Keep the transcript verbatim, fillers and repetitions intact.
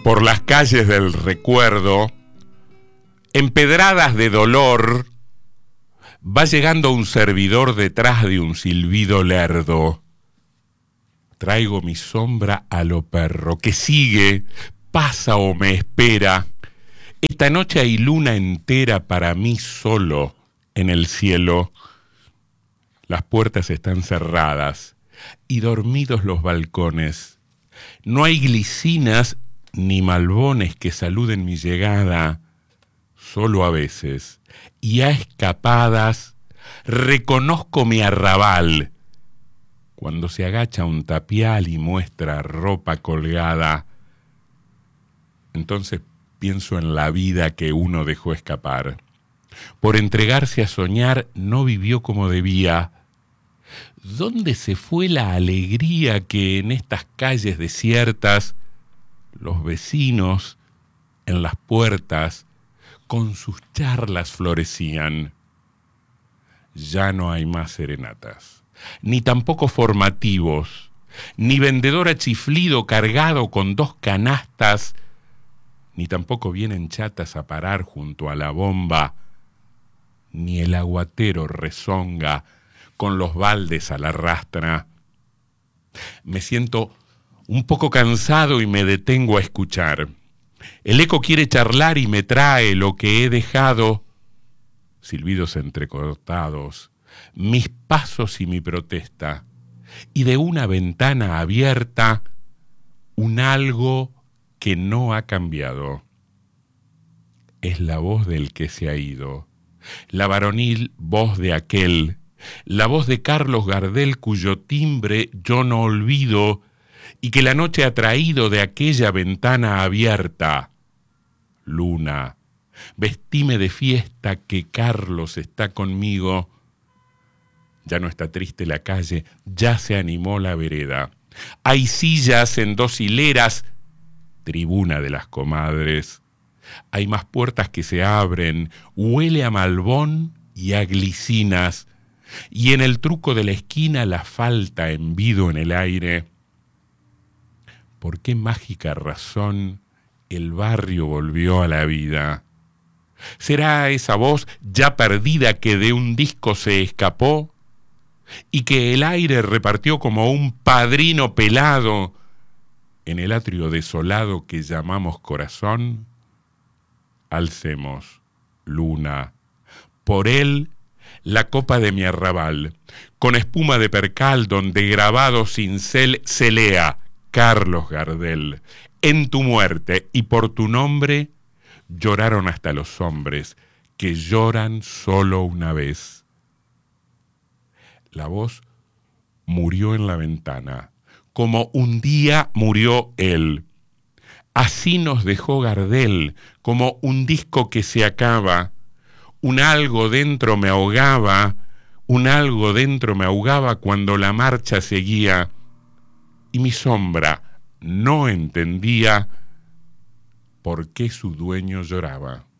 Por las calles del recuerdo, empedradas de dolor, va llegando un servidor detrás de un silbido lerdo. Traigo mi sombra a lo perro, que sigue, pasa o me espera. Esta noche hay luna entera para mí solo en el cielo. Las puertas están cerradas y dormidos los balcones. No hay glicinas ni malbones que saluden mi llegada, solo a veces, y a escapadas, reconozco mi arrabal, cuando se agacha un tapial y muestra ropa colgada. Entonces pienso en la vida que uno dejó escapar. Por entregarse a soñar no vivió como debía. ¿Dónde se fue la alegría que en estas calles desiertas los vecinos en las puertas con sus charlas florecían? Ya no hay más serenatas, ni tampoco formativos, ni vendedor a chiflido cargado con dos canastas, ni tampoco vienen chatas a parar junto a la bomba, ni el aguatero rezonga con los baldes a la rastra. Me siento un poco cansado y me detengo a escuchar. El eco quiere charlar y me trae lo que he dejado, silbidos entrecortados, mis pasos y mi protesta, y de una ventana abierta, un algo que no ha cambiado. Es la voz del que se ha ido, la varonil voz de aquel, la voz de Carlos Gardel cuyo timbre yo no olvido y que la noche ha traído de aquella ventana abierta. Luna, vestime de fiesta que Carlos está conmigo. Ya no está triste la calle, ya se animó la vereda. Hay sillas en dos hileras, tribuna de las comadres. Hay más puertas que se abren, huele a malbón y a glicinas, y en el truco de la esquina la falta envido en el aire. ¿Por qué mágica razón el barrio volvió a la vida? ¿Será esa voz ya perdida que de un disco se escapó y que el aire repartió como un padrino pelado en el atrio desolado que llamamos corazón? Alcemos, luna, por él la copa de mi arrabal, con espuma de percal donde grabado cincel se lea Carlos Gardel, en tu muerte y por tu nombre lloraron hasta los hombres que lloran solo una vez. La voz murió en la ventana, como un día murió él. Así nos dejó Gardel, como un disco que se acaba. Un algo dentro me ahogaba, un algo dentro me ahogaba cuando la marcha seguía, y mi sombra no entendía por qué su dueño lloraba.